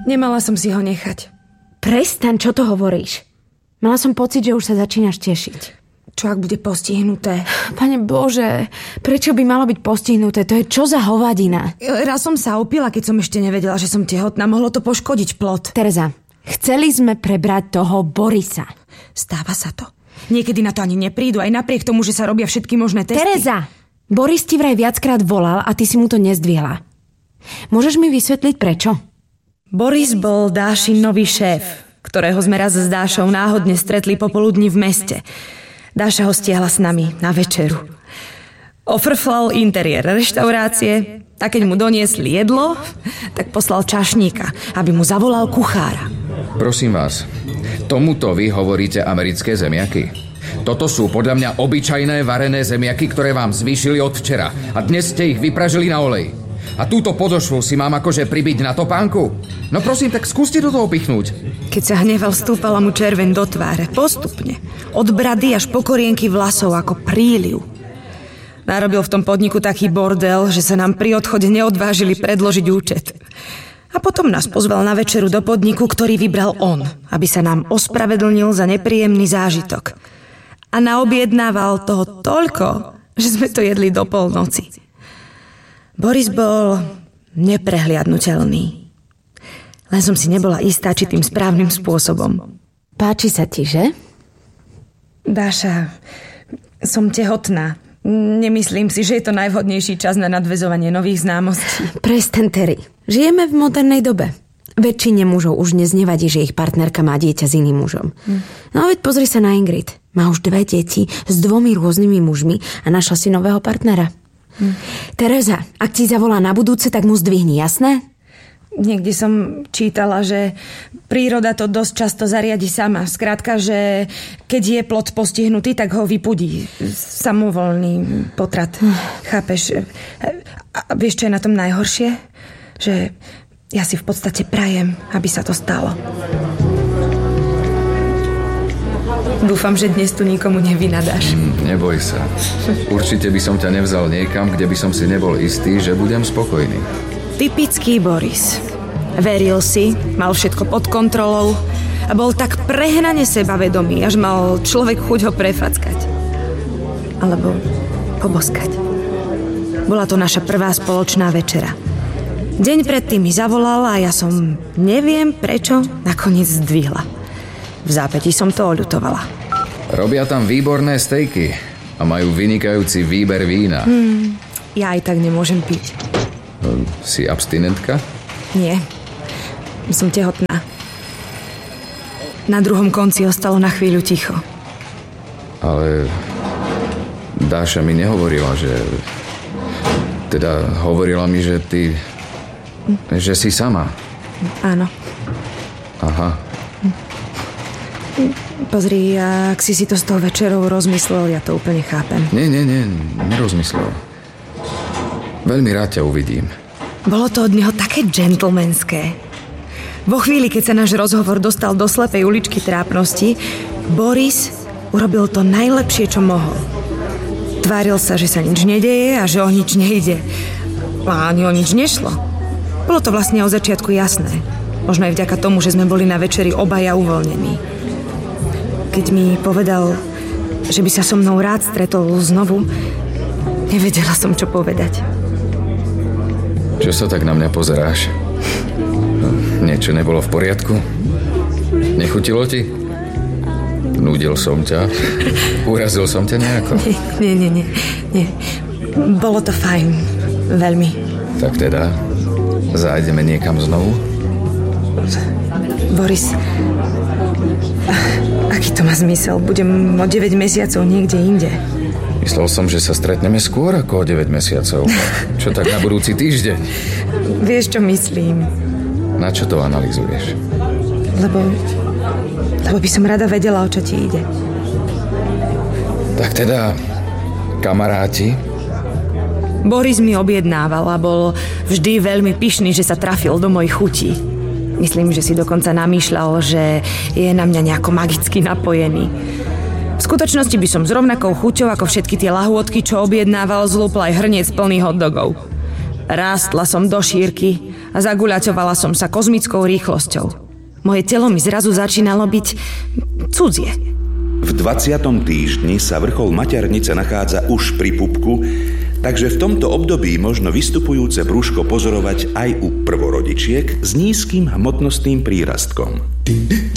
Nemala som si ho nechať. Prestaň, čo to hovoríš? Mala som pocit, že už sa začínaš tešiť. Čo ak bude postihnuté? Pane Bože, prečo by malo byť postihnuté? To je čo za hovadina? Raz som sa opila, keď som ešte nevedela, že som tehotná. Mohlo to poškodiť plod. Tereza, chceli sme prebrať toho Borisa. Stáva sa to. Niekedy na to ani neprídu, aj napriek tomu, že sa robia všetky možné testy. Tereza, Boris ti vraj viackrát volal a ty si mu to nezdvihla. Môžeš mi vysvetliť prečo? Boris bol Dášin nový šéf, ktorého sme raz s Dášou náhodne stretli popoludní v meste. Dáša ho stiahla s nami na večeru. Ofrflal interiér reštaurácie a keď mu doniesli jedlo, tak poslal čašníka, aby mu zavolal kuchára. Prosím vás, tomuto vy hovoríte americké zemiaky? Toto sú podľa mňa obyčajné varené zemiaky, ktoré vám zvýšili od včera a dnes ste ich vypražili na olej. A túto podošvu si mám akože pribiť na topánku? No prosím, tak skúste do toho pichnúť. Keď sa hneval, stúpala mu červeň do tváre. Postupne. Od brady až po korienky vlasov ako príliv. Narobil v tom podniku taký bordel, že sa nám pri odchode neodvážili predložiť účet. A potom nás pozval na večeru do podniku, ktorý vybral on, aby sa nám ospravedlnil za nepríjemný zážitok. A naobjednával toho toľko, že sme to jedli do polnoci. Boris bol neprehliadnutelný. Len som si nebola istá, či tým správnym spôsobom. Páči sa ti, že? Dáša, som tehotná. Nemyslím si, že je to najvhodnejší čas na nadväzovanie nových známostí. Prestaň, Terry. Žijeme v modernej dobe. Väčšine mužov už neznevadí, že ich partnerka má dieťa s iným mužom. No veď pozri sa na Ingrid. Má už 2 deti s 2 rôznymi mužmi a našla si nového partnera. Tereza, ak ti zavolá na budúce, tak mu zdvihni, jasné? Niekde som čítala, že príroda to dosť často zariadi sama. Skrátka, že keď je plod postihnutý, tak ho vypudí. Samovolný potrat. Chápeš? A vieš, čo je na tom najhoršie? Že ja si v podstate prajem, aby sa to stalo. Dúfam, že dnes tu nikomu nevynadáš. Neboj sa. Určite by som ťa nevzal niekam, kde by som si nebol istý, že budem spokojný. Typický Boris. Veril si, mal všetko pod kontrolou a bol tak prehnane sebavedomý, až mal človek chuť ho prefackať. Alebo poboskať. Bola to naša prvá spoločná večera. Deň predtým mi zavolal a ja som, neviem prečo, nakoniec zdvihla. V zápätí som to oľutovala. Robia tam výborné stejky a majú vynikajúci výber vína. Ja aj tak nemôžem piť. Si abstinentka? Nie. Som tehotná. Na druhom konci ostalo na chvíľu ticho. Ale Dáša mi nehovorila, že... Teda hovorila mi, že ty... Že si sama. Áno. Aha. Pozri, ak si to s tou večerou rozmyslel, ja to úplne chápem. Nie, nerozmyslel. Veľmi rád ťa uvidím. Bolo to od neho také džentlmenské. Vo chvíli, keď sa náš rozhovor dostal do slepej uličky trápnosti, Boris urobil to najlepšie, čo mohol. Tváril sa, že sa nič nedeje a že o nič nejde. A ani o nič nešlo. Bolo to vlastne od začiatku jasné. Možno aj vďaka tomu, že sme boli na večeri obaja uvoľnení. Keď mi povedal, že by sa so mnou rád stretol znovu, nevedela som, čo povedať. Čo sa tak na mňa pozeráš? Niečo nebolo v poriadku? Nechutilo ti? Nudil som ťa? Urazil som ťa nejako? Nie. Bolo to fajn. Veľmi. Tak teda, zájdeme niekam znovu? Boris, aký to má zmysel? Budem o 9 mesiacov niekde inde. Myslel som, že sa stretneme skôr ako o 9 mesiacov. Čo tak na budúci týždeň? Vieš, čo myslím? Na čo to analyzuješ? Lebo by som rada vedela, o čo ti ide. Tak teda, kamaráti? Boris mi objednával a bol vždy veľmi pyšný, že sa trafil do mojich chutí. Myslím, že si dokonca namýšľal, že je na mňa nejako magicky napojený. V skutočnosti by som s rovnakou chuťou ako všetky tie lahôdky, čo objednával, zlúpla aj hrniec plný hotdogov. Rástla som do šírky a zaguľaťovala som sa kozmickou rýchlosťou. Moje telo mi zrazu začínalo byť cudzie. V 20. týždni sa vrchol maternice nachádza už pri pupku, takže v tomto období možno vystupujúce brúško pozorovať aj u prvorodičiek s nízkym hmotnostným prírastkom.